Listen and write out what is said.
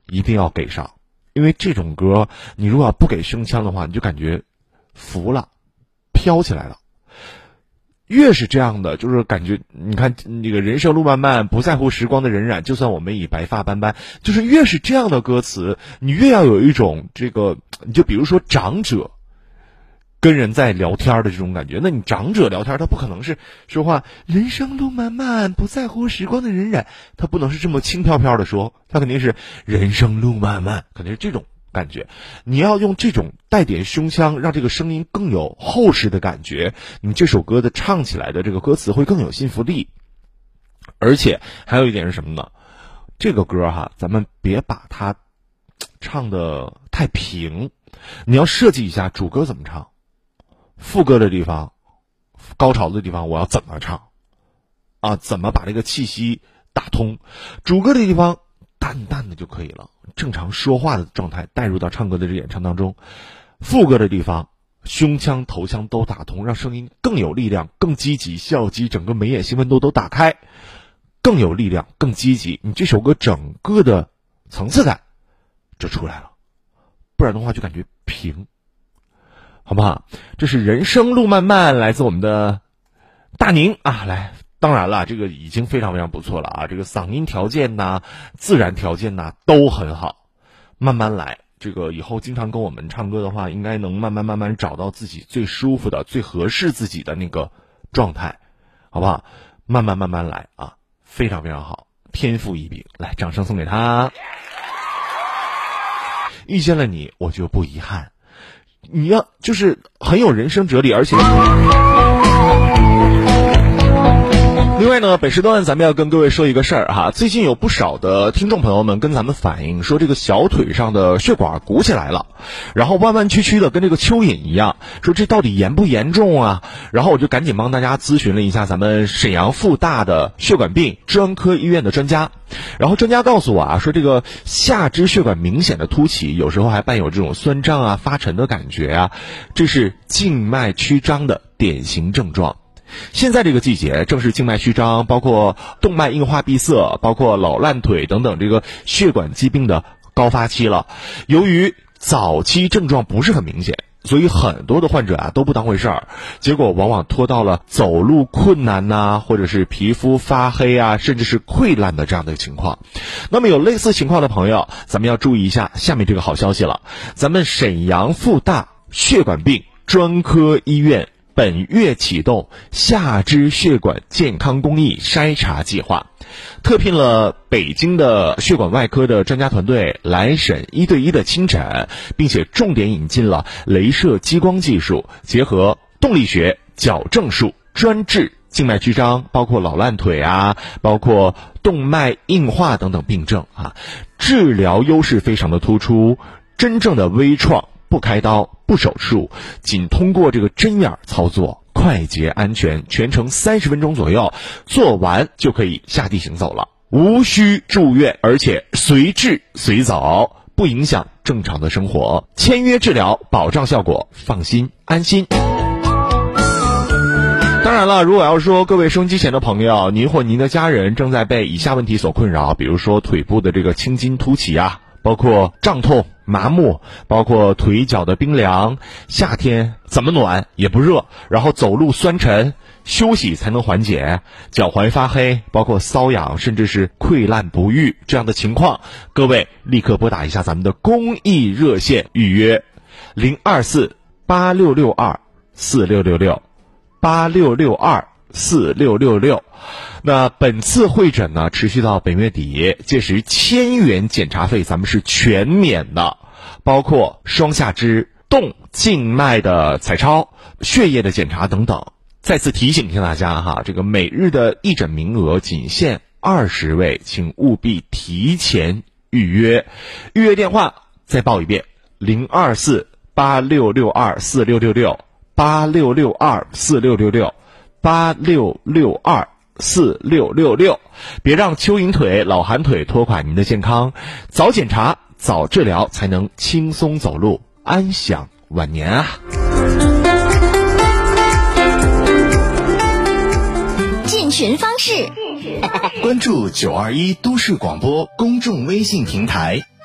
一定要给上，因为这种歌你如果不给声腔的话，你就感觉浮了，飘起来了。越是这样的，就是感觉你看那个人生路漫漫，不在乎时光的荏苒，就算我们已白发斑斑，就是越是这样的歌词，你越要有一种这个，你就比如说长者跟人在聊天的这种感觉。那你长者聊天，他不可能是说话人生路漫漫，不在乎时光的荏苒，他不能是这么轻飘飘的说，他肯定是人生路漫漫，肯定是这种感觉。你要用这种带点胸腔，让这个声音更有厚实的感觉，你这首歌的唱起来的这个歌词会更有信服力。而且还有一点是什么呢？这个歌哈，咱们别把它唱得太平，你要设计一下主歌怎么唱，副歌的地方，高潮的地方我要怎么唱啊？怎么把这个气息打通？主歌的地方淡淡的就可以了，正常说话的状态带入到唱歌的这演唱当中。副歌的地方，胸腔头腔都打通，让声音更有力量，更积极，笑肌整个眉眼兴奋度都打开，更有力量，更积极，你这首歌整个的层次感就出来了。不然的话就感觉平，好不好？这是人生路漫漫，来自我们的大宁啊，来。当然了，这个已经非常非常不错了啊！这个嗓音条件呐、自然条件呐都很好，慢慢来。这个以后经常跟我们唱歌的话，应该能慢慢找到自己最舒服的、最合适自己的那个状态，好不好？慢慢来啊，非常非常好，天赋异禀。来，掌声送给他。遇见了你，我就不遗憾。你要就是很有人生哲理，而且。另外呢，本时段咱们要跟各位说一个事儿哈，最近有不少的听众朋友们跟咱们反映说，这个小腿上的血管鼓起来了，然后弯弯曲曲的跟这个蚯蚓一样，说这到底严不严重啊？然后我就赶紧帮大家咨询了一下咱们沈阳复大的血管病专科医院的专家，然后专家告诉我啊，说这个下肢血管明显的凸起，有时候还伴有这种酸胀啊、发沉的感觉啊，这是静脉曲张的典型症状。现在这个季节正是静脉曲张，包括动脉硬化闭塞，包括老烂腿等等这个血管疾病的高发期了。由于早期症状不是很明显，所以很多的患者啊都不当回事儿，结果往往拖到了走路困难呐，或者是皮肤发黑啊，甚至是溃烂的这样的情况。那么有类似情况的朋友，咱们要注意一下下面这个好消息了，咱们沈阳复大血管病专科医院本月启动下肢血管健康公益筛查计划，特聘了北京的血管外科的专家团队来沈1对1的亲诊，并且重点引进了雷射激光技术，结合动力学、矫正术，专治静脉曲张，包括老烂腿啊，包括动脉硬化等等病症啊，治疗优势非常的突出，真正的微创，不开刀不手术，仅通过这个针眼操作，快捷安全，全程30分钟左右，做完就可以下地行走了，无需住院，而且随治随走，不影响正常的生活，签约治疗，保障效果，放心安心。当然了，如果要说各位收音机前的朋友，您或您的家人正在被以下问题所困扰，比如说腿部的这个青筋凸起啊，包括胀痛、麻木，包括腿脚的冰凉，夏天怎么暖也不热，然后走路酸沉，休息才能缓解，脚踝发黑，包括瘙痒，甚至是溃烂不愈这样的情况，各位立刻拨打一下咱们的公益热线预约02486624666 86624666。那本次会诊呢，持续到本月底，届时1000元检查费咱们是全免的，包括双下肢、动静脉的彩超、血液的检查等等。再次提醒一下大家哈，这个每日的义诊名额仅限20位，请务必提前预约。预约电话再报一遍：02486624666 86624666 86624666，别让蚯蚓腿、老寒腿拖垮您的健康，早检查早治疗，才能轻松走路，安享晚年啊！ 进群方式：关注921都市广播公众微信平台，